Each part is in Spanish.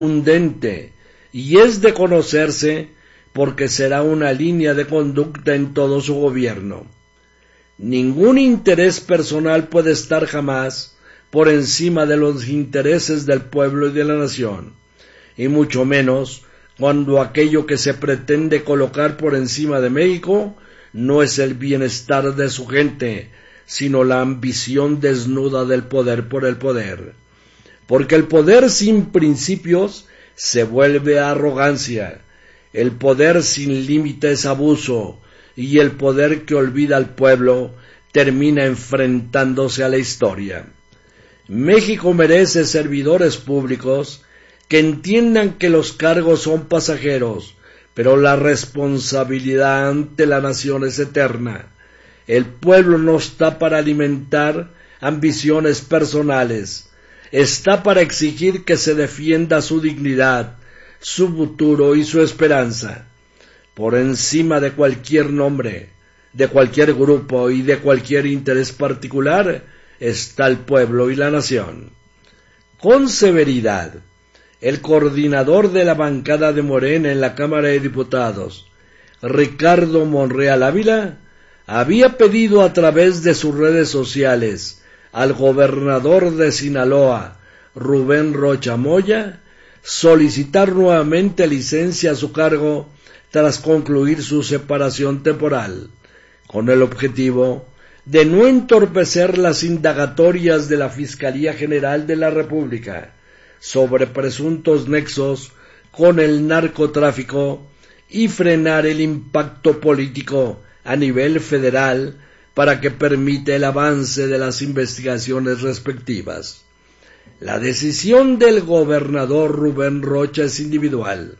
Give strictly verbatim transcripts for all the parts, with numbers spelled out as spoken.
contundente, y es de conocerse porque será una línea de conducta en todo su gobierno. Ningún interés personal puede estar jamás por encima de los intereses del pueblo y de la nación, y mucho menos cuando aquello que se pretende colocar por encima de México no es el bienestar de su gente, sino la ambición desnuda del poder por el poder. Porque el poder sin principios se vuelve arrogancia, el poder sin límites abuso, y el poder que olvida al pueblo termina enfrentándose a la historia. México merece servidores públicos que entiendan que los cargos son pasajeros, pero la responsabilidad ante la nación es eterna. El pueblo no está para alimentar ambiciones personales, está para exigir que se defienda su dignidad, su futuro y su esperanza. Por encima de cualquier nombre, de cualquier grupo y de cualquier interés particular, está el pueblo y la nación. Con severidad, el coordinador de la bancada de Morena en la Cámara de Diputados, Ricardo Monreal Ávila, había pedido a través de sus redes sociales al gobernador de Sinaloa, Rubén Rocha Moya, solicitar nuevamente licencia a su cargo tras concluir su separación temporal, con el objetivo de no entorpecer las indagatorias de la Fiscalía General de la República sobre presuntos nexos con el narcotráfico y frenar el impacto político a nivel federal para que permita el avance de las investigaciones respectivas. La decisión del gobernador Rubén Rocha es individual.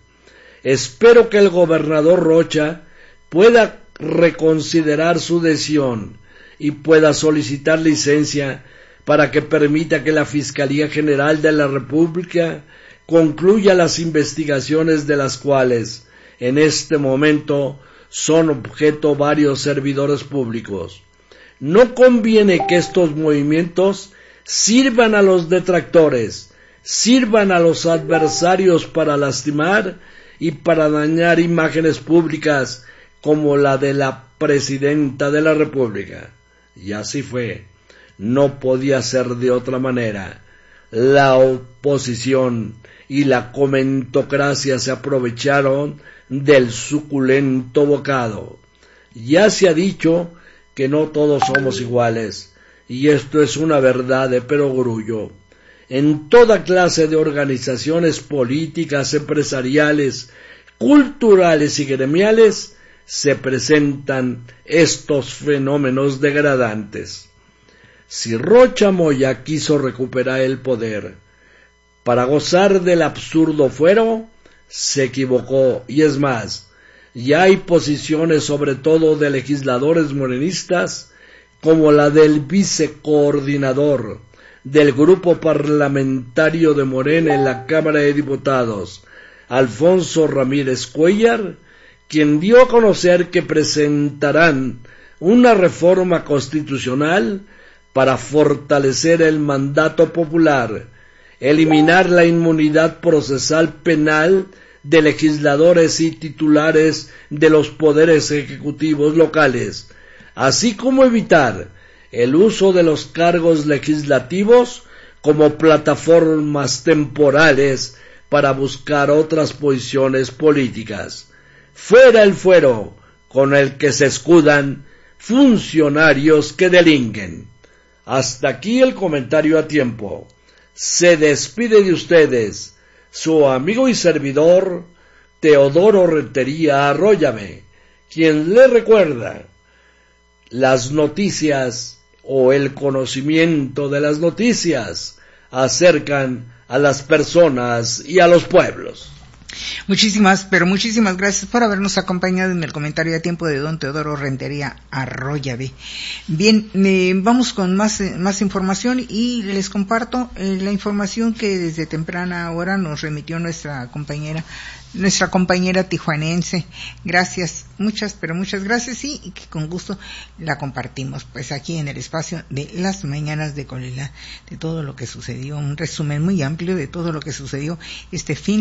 Espero que el gobernador Rocha pueda reconsiderar su decisión y pueda solicitar licencia para que permita que la Fiscalía General de la República concluya las investigaciones de las cuales en este momento son objeto varios servidores públicos. No conviene que estos movimientos sirvan a los detractores, sirvan a los adversarios para lastimar y para dañar imágenes públicas como la de la presidenta de la República. Y así fue. No podía ser de otra manera. La oposición y la comentocracia se aprovecharon del suculento bocado. Ya se ha dicho que no todos somos iguales, y esto es una verdad de perogrullo. En toda clase de organizaciones políticas, empresariales, culturales y gremiales se presentan estos fenómenos degradantes. Si Rocha Moya quiso recuperar el poder para gozar del absurdo fuero, se equivocó, y es más, ya hay posiciones sobre todo de legisladores morenistas, como la del vicecoordinador del grupo parlamentario de Morena en la Cámara de Diputados, Alfonso Ramírez Cuellar, quien dio a conocer que presentarán una reforma constitucional para fortalecer el mandato popular, eliminar la inmunidad procesal penal de legisladores y titulares de los poderes ejecutivos locales, así como evitar el uso de los cargos legislativos como plataformas temporales para buscar otras posiciones políticas. Fuera el fuero con el que se escudan funcionarios que delinquen. Hasta aquí el comentario a tiempo. Se despide de ustedes su amigo y servidor Teodoro Rentería Arróyame, quien le recuerda: las noticias o el conocimiento de las noticias acercan a las personas y a los pueblos. Muchísimas, pero muchísimas gracias por habernos acompañado en el comentario a tiempo de don Teodoro Rentería Arroyave. Bien, eh, vamos con más, eh, más información y les comparto eh, la información que desde temprana hora nos remitió nuestra compañera, nuestra compañera tijuanense. Gracias, muchas, pero muchas gracias y, y que con gusto la compartimos pues aquí en el espacio de las mañanas de Coahuila, de todo lo que sucedió, un resumen muy amplio de todo lo que sucedió este fin